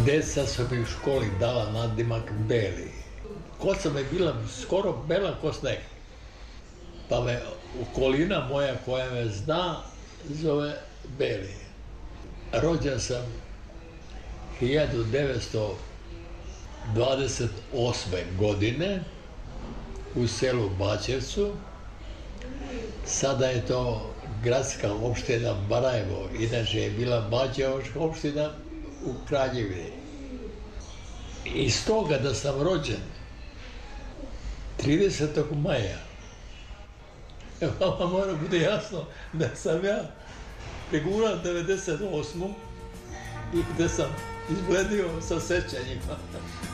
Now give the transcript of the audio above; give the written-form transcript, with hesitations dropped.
Deca su mi u školi dala nadimak Beli. Kosa mi je bila skoro bela ko sneg. Pa me okolina moja koja me zna zove Beli. Rođen sam 1928. godine u selu Bačevcu. Sada je to gradska opština Barajevo, inače je bila Bačevačka opština u Kraljevini. Iz toga da sam rođen 30. maja, vama mora bude jasno da sam ja priguran 98. i da sam izgledio sa sećanjima.